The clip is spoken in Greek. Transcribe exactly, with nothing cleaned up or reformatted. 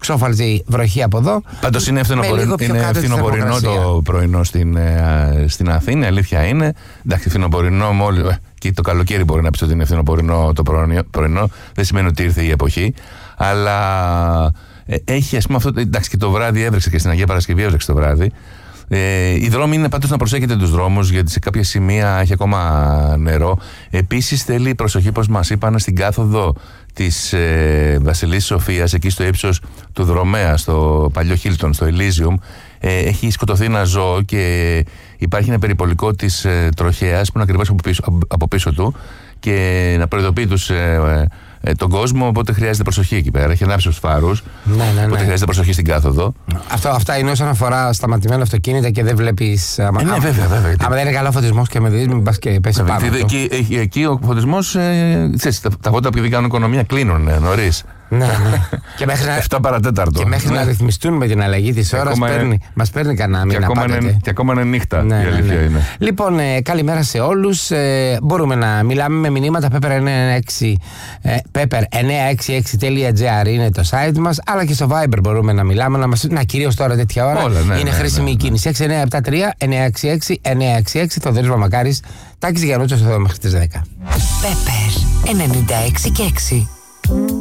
ξόφαλτζη βροχή από εδώ. Πάντως είναι φθινοπορεινό το πρωινό στην, στην Αθήνα, αλήθεια είναι. Εντάξει, φθινοπορεινό μόλις. Και το καλοκαίρι μπορεί να πει ότι είναι φθινοπορεινό το πρωινό. Δεν σημαίνει ότι ήρθε η εποχή. Αλλά έχει, ας πούμε, αυτό. Εντάξει, και το βράδυ έβρεξε και στην Αγία Παρασκευή έβρεξε το βράδυ. Ε, οι δρόμοι είναι πάντως να προσέχετε τους δρόμους, γιατί σε κάποια σημεία έχει ακόμα νερό. Επίσης θέλει προσοχή, όπως μας είπαν, στην κάθοδο της ε, Βασιλής Σοφίας, εκεί στο ύψος του Δρομέα, στο παλιό Χίλτον, στο Elysium. Ε, έχει σκοτωθεί ένα ζώο και υπάρχει ένα περιπολικό της ε, τροχέας που είναι ακριβώς από πίσω, από πίσω του, και να προειδοποιεί τους ε, ε, τον κόσμο, οπότε χρειάζεται προσοχή εκεί πέρα. Έχει ανάψει τους φάρους, ναι, ναι, ναι. Οπότε χρειάζεται προσοχή στην κάθοδο. Αυτό, αυτά είναι όσον αφορά σταματημένα αυτοκίνητα και δεν βλέπεις. Ε, ναι, βέβαια, βέβαια. Άμα δεν είναι καλό φωτισμός και με δεις, μην πας και πέσει πάνω. Εκεί, εκεί, εκεί ο φωτισμός, ε, ξέρεις, τα, τα φώτα που δεν κάνουν οικονομία κλείνουν ε, νωρίς. Ναι, ναι. Και μέχρι να, εφτά παρατέταρτο. Και μέχρι ναι. να ρυθμιστούν με την αλλαγή της ώρας, μας παίρνει κανένα μήνα. Και ακόμα είναι νύχτα, ναι, η αλήθεια ναι, ναι. είναι. Λοιπόν, ε, καλημέρα σε όλους. Ε, μπορούμε να μιλάμε με μηνύματα. Pepper εννιά έξι έξι τελεία gr είναι το site μας, αλλά και στο Viber μπορούμε να μιλάμε. Να, μας, να κυρίως τώρα τέτοια ώρα όλα, ναι, είναι ναι, χρήσιμη ναι, ναι, η κίνηση. έξι εννιά επτά τρία εννιά έξι έξι εννιά έξι έξι. Το Δέρης Μαμακάρης, Τάκης Γιαννούτσος εδώ μέχρι τις δέκα. Pepper ενενήντα έξι και έξι.